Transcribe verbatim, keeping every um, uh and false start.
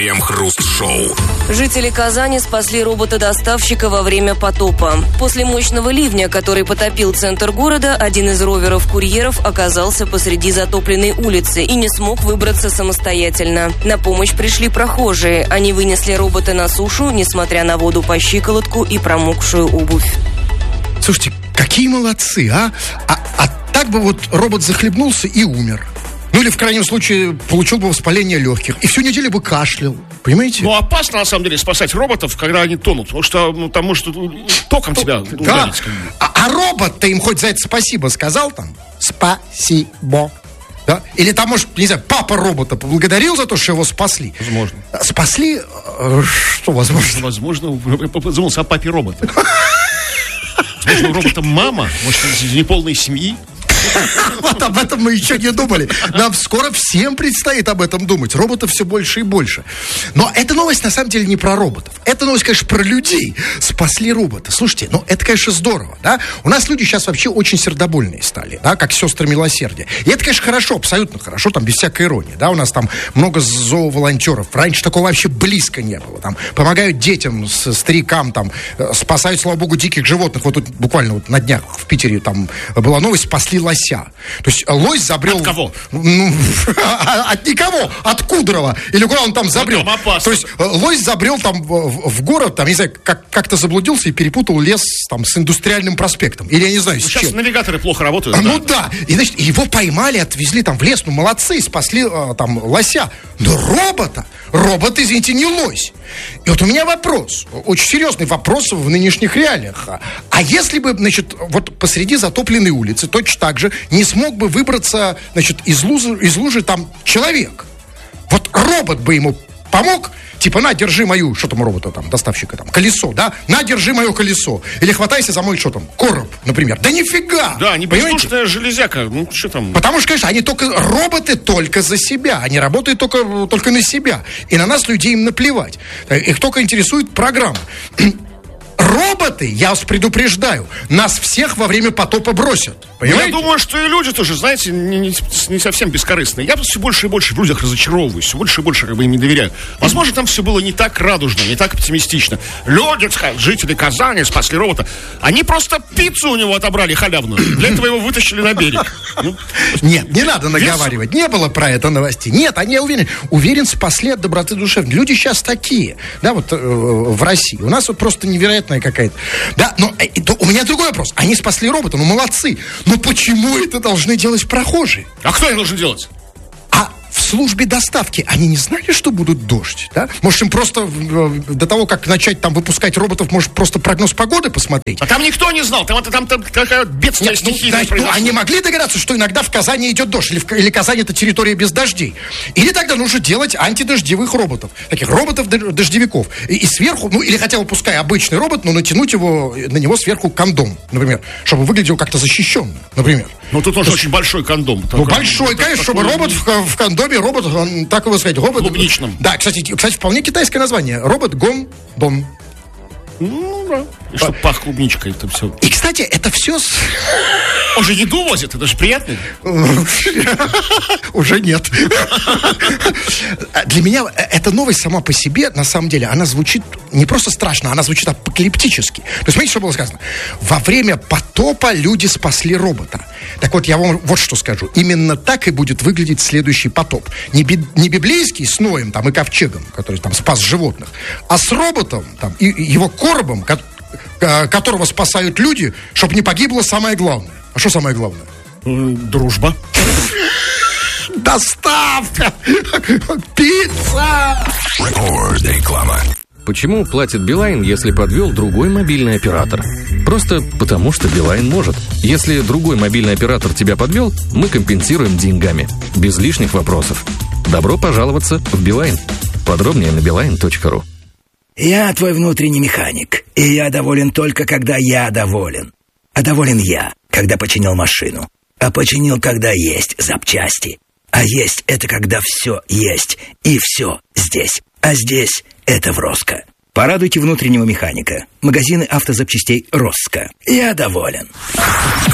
Крем-хруст-шоу. Жители Казани спасли робота-доставщика во время потопа. После мощного ливня, который потопил центр города, один из роверов-курьеров оказался посреди затопленной улицы и не смог выбраться самостоятельно. На помощь пришли прохожие. Они вынесли робота на сушу, несмотря на воду по щиколотку и промокшую обувь. Слушайте, какие молодцы, а? А, а так бы вот робот захлебнулся и умер. Ну или в крайнем случае получил бы воспаление легких. И всю неделю бы кашлял. Понимаете? Ну, опасно, на самом деле, спасать роботов, когда они тонут. Потому что ну, там может током тебя ударить. Да. А, а робот-то им хоть за это спасибо сказал там? Спасибо. Да? Или там, может, не знаю, папа робота поблагодарил за то, что его спасли? Возможно. Спасли? Что возможно? Возможно, задумался о папе робота. Возможно, у робота мама, может, из неполной семьи. Вот об этом мы еще не думали. Нам скоро всем предстоит об этом думать. Роботов все больше и больше. Но эта новость на самом деле не про роботов. Эта новость, конечно, про людей. Спасли робота. Слушайте, ну это, конечно, здорово, да? У нас люди сейчас вообще очень сердобольные стали, да, как сестры милосердия. И это, конечно, хорошо, абсолютно хорошо, там без всякой иронии, да? У нас там много зооволонтеров. Раньше такого вообще близко не было. Там помогают детям, старикам, там спасают, слава богу, диких животных. Вот тут буквально вот на днях в Питере там была новость, спасли лося. То есть лось забрел... От кого? Ну, от никого, от Кудрова. Или куда он там забрел. Ну, там то есть лось забрел там в, в город, там, не знаю, как, как-то заблудился и перепутал лес там с Индустриальным проспектом. Или я не знаю, с Сейчас чем. навигаторы плохо работают. Ну да. да. И, значит, его поймали, отвезли там в лес. Ну, молодцы, спасли там лося. Но робота, робот, извините, не лось. И вот у меня вопрос, очень серьезный вопрос в нынешних реалиях. А если бы, значит, вот посреди затопленной улицы точно так же не смог бы выбраться, значит, из лужи, из лужи там человек? Вот робот бы ему помог? Типа, на, держи мою, что там у робота там, доставщика там, колесо, да? На, держи мое колесо. Или хватайся за мой, что там, короб, например. Да нифига! Да, не бездушная железяка, ну, что там? Потому что, конечно, они только, роботы только за себя. Они работают только, только на себя. И на нас, людей, им наплевать. Их только интересует программа. Роботы, я вас предупреждаю, нас всех во время потопа бросят. Понимаете? Я думаю, что и люди тоже, знаете, не, не, не совсем бескорыстные. Я все больше и больше в людях разочаровываюсь, все больше и больше как бы им не доверяю. Возможно, там все было не так радужно, не так оптимистично. Люди, жители Казани спасли робота. Они просто пиццу у него отобрали халявную. Для этого его вытащили на берег. Ну, нет, не надо наговаривать. Не было про это новостей. Нет, они, я уверен, уверен, спасли от доброты душевной. Люди сейчас такие, да, вот э, в России. У нас вот просто невероятная какая-то. Да, но э, то, у меня другой вопрос. Они спасли робота, ну молодцы. Но почему это должны делать прохожие? А кто это должен делать? А в службе доставки они не знали, что будут дождь, да? Может, им просто до того, как начать там выпускать роботов, может, просто прогноз погоды посмотреть? А там никто не знал, там, там, там такая бедствие стихийная. Ну, ну, они могли догадаться, что иногда в Казани идет дождь, или, в, или Казань это территория без дождей. Или тогда нужно делать антидождевых роботов, таких роботов-дождевиков. И, и сверху, ну, или хотя бы пускай обычный робот, но натянуть его, на него сверху кондом, например, чтобы выглядел как-то защищенно, например. Ну, тут нужен очень большой кондом. Ну, большой, конечно, чтобы робот в, в кондоме, робот, он, так его сказать, робот... Клубничным. Да, кстати, кстати, вполне китайское название. Робот Гон-Дон. Ну, да. И чтобы пах клубничкой, это все. И, кстати, это все... С... Он же еду возит, это же приятно. Уже нет. Для меня эта новость сама по себе, на самом деле, она звучит не просто страшно, она звучит апокалиптически. То есть, смотрите, что было сказано. Во время потопа люди спасли робота. Так вот, я вам вот что скажу. Именно так и будет выглядеть следующий потоп. Не, би, не библейский с Ноем там, и ковчегом, который там спас животных, а с роботом там, и, и его коробом, ко, которого спасают люди, чтобы не погибло самое главное. А что самое главное? Дружба. Доставка! Пицца! Реклама. Почему платит Билайн, если подвел другой мобильный оператор? Просто потому, что Билайн может. Если другой мобильный оператор тебя подвел, мы компенсируем деньгами. Без лишних вопросов. Добро пожаловаться в Билайн. Подробнее на билайн точка ру. Я твой внутренний механик, и я доволен только, когда я доволен. А доволен я, когда починил машину. А починил, когда есть запчасти. А есть — это когда все есть, и все здесь. А здесь — это в Роско. Порадуйте внутреннего механика. Магазины автозапчастей Роско. Я доволен.